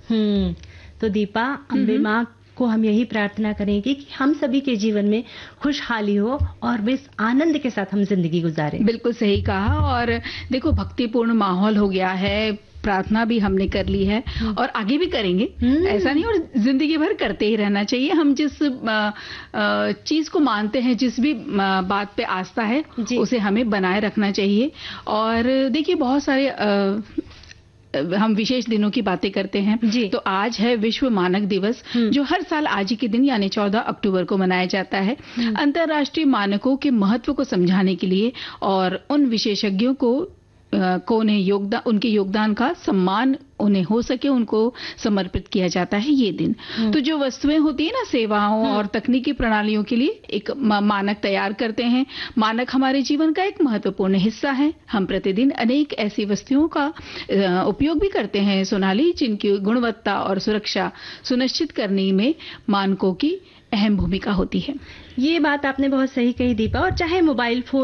हम्म। तो दीपा, अम्बे माँ को हम यही प्रार्थना करेंगे कि हम सभी के जीवन में खुशहाली हो और बस आनंद के साथ हम जिंदगी गुजारें। बिल्कुल सही कहा। और देखो, भक्तिपूर्ण माहौल हो गया है, प्रार्थना भी हमने कर ली है और आगे भी करेंगे, ऐसा नहीं, और जिंदगी भर करते ही रहना चाहिए। हम जिस चीज को मानते हैं, जिस भी बात पे आस्था है, उसे हमें बनाए रखना चाहिए। और देखिए, बहुत सारे हम विशेष दिनों की बातें करते हैं, तो आज है विश्व मानक दिवस, जो हर साल आज ही के दिन यानी 14 अक्टूबर को मनाया जाता है। अंतर्राष्ट्रीय मानकों के महत्व को समझाने के लिए और उन विशेषज्ञों को उनके योगदान का सम्मान उन्हें हो सके उनको समर्पित किया जाता है ये दिन। तो जो वस्तुएं होती है ना, सेवाओं और तकनीकी प्रणालियों के लिए एक मानक तैयार करते हैं। मानक हमारे जीवन का एक महत्वपूर्ण हिस्सा है। हम प्रतिदिन अनेक ऐसी वस्तुओं का उपयोग भी करते हैं सोनाली, जिनकी गुणवत्ता और सुरक्षा सुनिश्चित करने में मानकों की अहम भूमिका होती है। ये बात आपने बहुत सही कही दीपा। और चाहे मोबाइल फोन